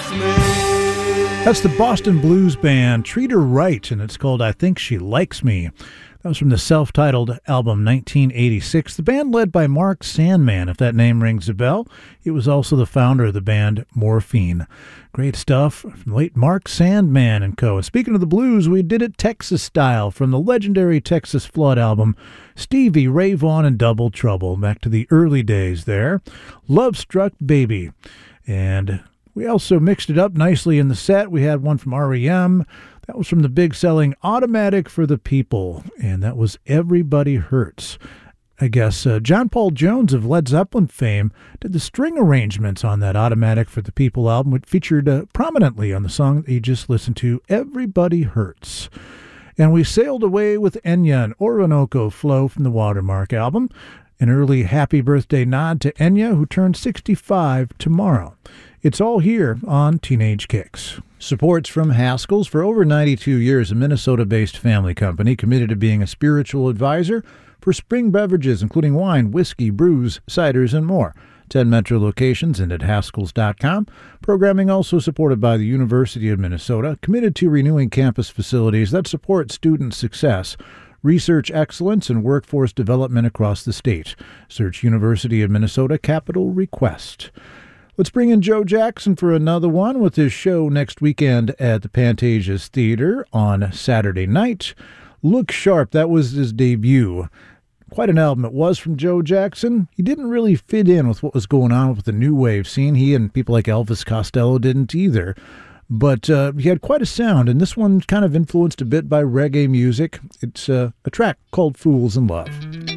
That's the Boston Blues Band, Treat Her Right, and it's called I Think She Likes Me. That was from the self-titled album 1986. The band led by Mark Sandman, if that name rings a bell. He was also the founder of the band Morphine. Great stuff from late Mark Sandman and co. And speaking of the blues, we did it Texas style from the legendary Texas Flood album, Stevie Ray Vaughan and Double Trouble, back to the early days there. Love Struck Baby. And we also mixed it up nicely in the set. We had one from R.E.M., that was from the big-selling Automatic for the People, and that was Everybody Hurts. I guess John Paul Jones of Led Zeppelin fame did the string arrangements on that Automatic for the People album, which featured prominently on the song that you just listened to, Everybody Hurts. And we sailed away with Enya and Orinoco Flow from the Watermark album, an early happy birthday nod to Enya, who turned 65 tomorrow. It's all here on Teenage Kicks. Support's from Haskell's. For over 92 years, a Minnesota-based family company committed to being a spiritual advisor for spring beverages, including wine, whiskey, brews, ciders, and more. 10 metro locations and at Haskells.com. Programming also supported by the University of Minnesota, committed to renewing campus facilities that support student success, research excellence, and workforce development across the state. Search University of Minnesota Capital Request. Let's bring in Joe Jackson for another one with his show next weekend at the Pantages Theater on Saturday night. Look Sharp, that was his debut. Quite an album it was from Joe Jackson. He didn't really fit in with what was going on with the new wave scene. He and people like Elvis Costello didn't either. But he had quite a sound, and this one kind of influenced a bit by reggae music. It's a track called Fools in Love.